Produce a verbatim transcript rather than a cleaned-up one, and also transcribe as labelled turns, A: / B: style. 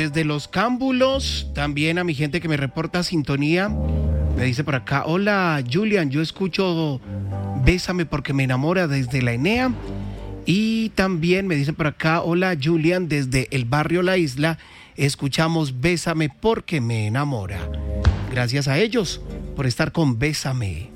A: desde Los Cámbulos, también a mi gente que me reporta sintonía. Me dice por acá, hola Julian, yo escucho Bésame porque me enamora desde la Enea. Y también me dicen por acá, hola Julian, desde el barrio La Isla, escuchamos Bésame porque me enamora. Gracias a ellos por estar con Bésame.